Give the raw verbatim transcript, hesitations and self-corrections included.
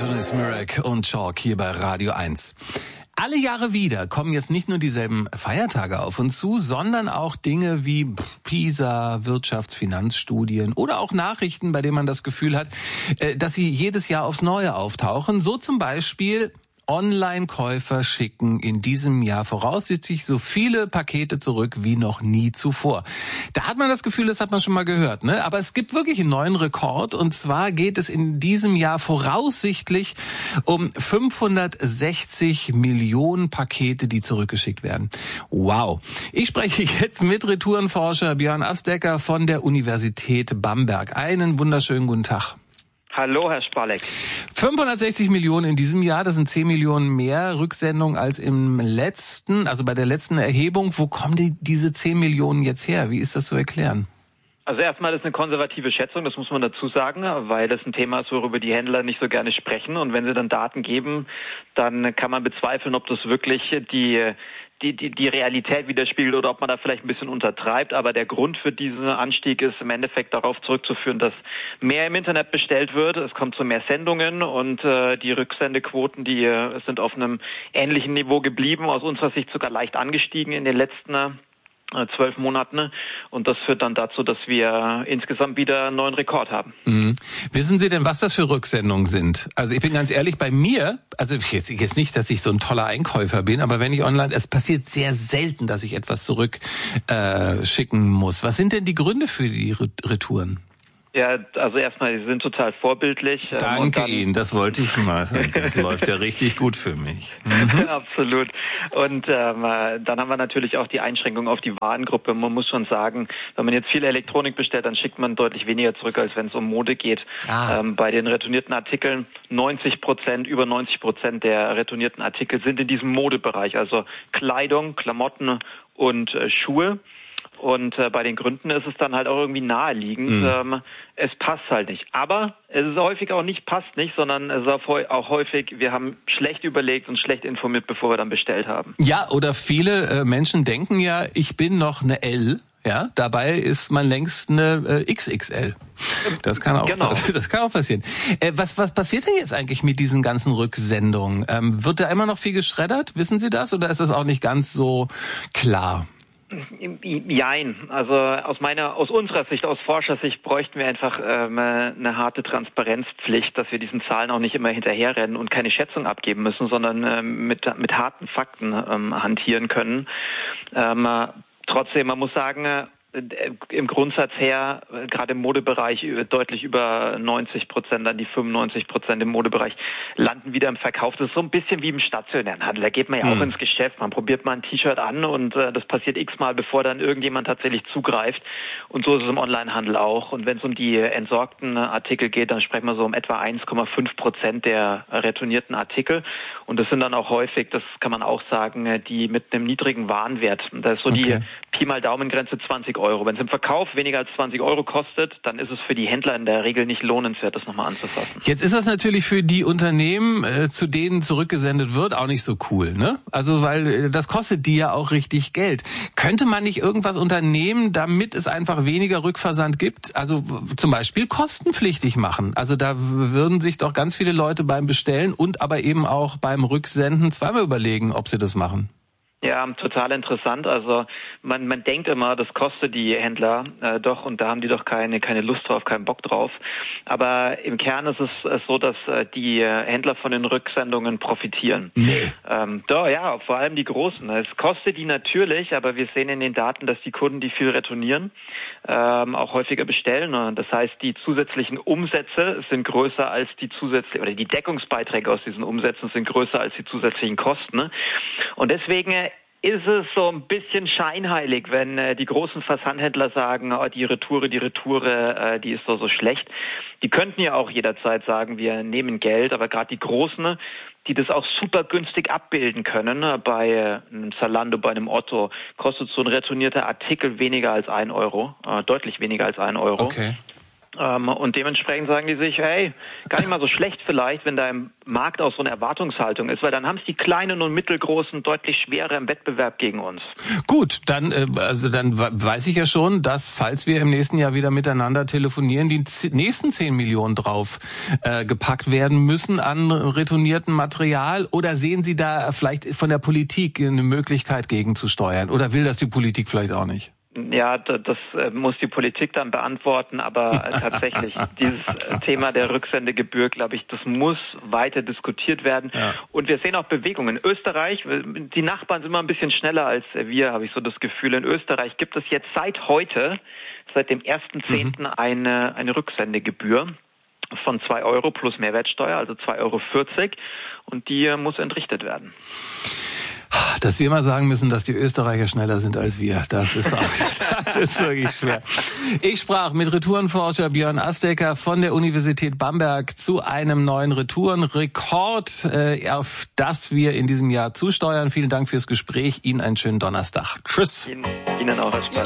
Anthony Smirek und Chalk hier bei Radio eins. Alle Jahre wieder kommen jetzt nicht nur dieselben Feiertage auf uns zu, sondern auch Dinge wie PISA, Wirtschafts-, Finanzstudien oder auch Nachrichten, bei denen man das Gefühl hat, dass sie jedes Jahr aufs Neue auftauchen. So zum Beispiel: Online-Käufer schicken in diesem Jahr voraussichtlich so viele Pakete zurück wie noch nie zuvor. Da hat man das Gefühl, das hat man schon mal gehört, ne? Aber es gibt wirklich einen neuen Rekord, und zwar geht es in diesem Jahr voraussichtlich um fünfhundertsechzig Millionen Pakete, die zurückgeschickt werden. Wow. Ich spreche jetzt mit Retourenforscher Björn Astecker von der Universität Bamberg. Einen wunderschönen guten Tag. Hallo, Herr Spalek. fünfhundertsechzig Millionen in diesem Jahr, das sind zehn Millionen mehr Rücksendungen als im letzten, also bei der letzten Erhebung. Wo kommen die, diese zehn Millionen jetzt her? Wie ist das zu erklären? Also erstmal ist eine konservative Schätzung, das muss man dazu sagen, weil das ein Thema ist, worüber die Händler nicht so gerne sprechen. Und wenn sie dann Daten geben, dann kann man bezweifeln, ob das wirklich die Die, die, die Realität widerspiegelt oder ob man da vielleicht ein bisschen untertreibt. Aber der Grund für diesen Anstieg ist im Endeffekt darauf zurückzuführen, dass mehr im Internet bestellt wird. Es kommt zu mehr Sendungen, und äh, die Rücksendequoten, die äh, sind auf einem ähnlichen Niveau geblieben, aus unserer Sicht sogar leicht angestiegen in den letzten äh, zwölf Monaten. Und das führt dann dazu, dass wir insgesamt wieder einen neuen Rekord haben. Mhm. Wissen Sie denn, was das für Rücksendungen sind? Also ich bin ganz ehrlich, bei mir, also jetzt, jetzt nicht, dass ich so ein toller Einkäufer bin, aber wenn ich online, es passiert sehr selten, dass ich etwas zurück äh, schicken muss. Was sind denn die Gründe für die Retouren? Ja, also erstmal, Sie sind total vorbildlich. Danke dann, Ihnen, das wollte ich mal sagen. Das läuft ja richtig gut für mich. Mhm. Absolut. Und ähm, dann haben wir natürlich auch die Einschränkung auf die Warengruppe. Man muss schon sagen, wenn man jetzt viel Elektronik bestellt, dann schickt man deutlich weniger zurück, als wenn es um Mode geht. Ah. Ähm, bei den retournierten Artikeln, neunzig Prozent, über neunzig Prozent der retournierten Artikel sind in diesem Modebereich, also Kleidung, Klamotten und äh, Schuhe. Und äh, bei den Gründen ist es dann halt auch irgendwie naheliegend. Mhm. Ähm, es passt halt nicht. Aber es ist häufig auch nicht passt nicht, sondern es ist auch häufig, wir haben schlecht überlegt und schlecht informiert, bevor wir dann bestellt haben. Ja, oder viele äh, Menschen denken ja, ich bin noch eine L. Ja, dabei ist man längst eine äh, X X L. Das kann auch, genau. das, das kann auch passieren. Äh, was, was passiert denn jetzt eigentlich mit diesen ganzen Rücksendungen? Ähm, wird da immer noch viel geschreddert? Wissen Sie das? Oder ist das auch nicht ganz so klar? Jein. Also aus meiner, aus unserer Sicht, aus Forschersicht bräuchten wir einfach ähm, eine harte Transparenzpflicht, dass wir diesen Zahlen auch nicht immer hinterherrennen und keine Schätzung abgeben müssen, sondern ähm, mit mit harten Fakten ähm, hantieren können. Ähm, trotzdem, man muss sagen, im Grundsatz her, gerade im Modebereich, deutlich über neunzig Prozent, dann die fünfundneunzig Prozent im Modebereich landen wieder im Verkauf. Das ist so ein bisschen wie im stationären Handel. Da geht man ja auch mhm. ins Geschäft, man probiert mal ein T-Shirt an, und äh, das passiert x-mal, bevor dann irgendjemand tatsächlich zugreift. Und so ist es im Onlinehandel auch. Und wenn es um die entsorgten Artikel geht, dann sprechen wir so um etwa eins Komma fünf Prozent der retournierten Artikel. Und das sind dann auch häufig, das kann man auch sagen, die mit einem niedrigen Warenwert. Das ist so okay. Die Pi mal Daumengrenze zwanzig Euro. Wenn es im Verkauf weniger als zwanzig Euro kostet, dann ist es für die Händler in der Regel nicht lohnenswert, das nochmal anzufassen. Jetzt ist das natürlich für die Unternehmen, äh, zu denen zurückgesendet wird, auch nicht so cool, ne? Also, weil äh, das kostet die ja auch richtig Geld. Könnte man nicht irgendwas unternehmen, damit es einfach weniger Rückversand gibt? Also w- zum Beispiel kostenpflichtig machen. Also da w- würden sich doch ganz viele Leute beim Bestellen und aber eben auch beim Rücksenden zweimal überlegen, ob sie das machen. Ja, total interessant. Also man man denkt immer, das kostet die Händler äh, doch, und da haben die doch keine keine Lust drauf, keinen Bock drauf. Aber im Kern ist es äh, so, dass äh, die äh, Händler von den Rücksendungen profitieren. Nee. Ähm, doch, ja, vor allem die Großen. Es kostet die natürlich, aber wir sehen in den Daten, dass die Kunden, die viel retournieren, ähm, auch häufiger bestellen. Das heißt, die zusätzlichen Umsätze sind größer als die zusätzlichen, oder die Deckungsbeiträge aus diesen Umsätzen sind größer als die zusätzlichen Kosten. Und deswegen ist es so ein bisschen scheinheilig, wenn äh, die großen Versandhändler sagen, oh, die Retoure, die Retoure, äh, die ist so so schlecht. Die könnten ja auch jederzeit sagen, wir nehmen Geld, aber gerade die Großen, die das auch super günstig abbilden können, bei äh, einem Zalando, bei einem Otto, kostet so ein retournierter Artikel weniger als ein Euro, äh, deutlich weniger als ein Euro. Okay. Und dementsprechend sagen die sich, hey, gar nicht mal so schlecht vielleicht, wenn da im Markt auch so eine Erwartungshaltung ist, weil dann haben es die Kleinen und Mittelgroßen deutlich schwerer im Wettbewerb gegen uns. Gut, dann also dann weiß ich ja schon, dass, falls wir im nächsten Jahr wieder miteinander telefonieren, die nächsten zehn Millionen drauf äh, gepackt werden müssen an retourniertem Material. Oder sehen Sie da vielleicht von der Politik eine Möglichkeit gegenzusteuern? Oder will das die Politik vielleicht auch nicht? Ja, das muss die Politik dann beantworten, aber tatsächlich, dieses Thema der Rücksendegebühr, glaube ich, das muss weiter diskutiert werden. Ja. Und wir sehen auch Bewegungen. In Österreich, die Nachbarn sind immer ein bisschen schneller als wir, habe ich so das Gefühl. In Österreich gibt es jetzt seit heute, seit dem ersten zehnten eine, eine Rücksendegebühr von zwei Euro plus Mehrwertsteuer, also zwei Euro vierzig, und die muss entrichtet werden. Dass wir mal sagen müssen, dass die Österreicher schneller sind als wir, das ist auch, das ist wirklich schwer. Ich sprach mit Retourenforscher Björn Astecker von der Universität Bamberg zu einem neuen Retourenrekord, äh, auf das wir in diesem Jahr zusteuern. Vielen Dank fürs Gespräch. Ihnen einen schönen Donnerstag. Tschüss. Ihnen, Ihnen auch.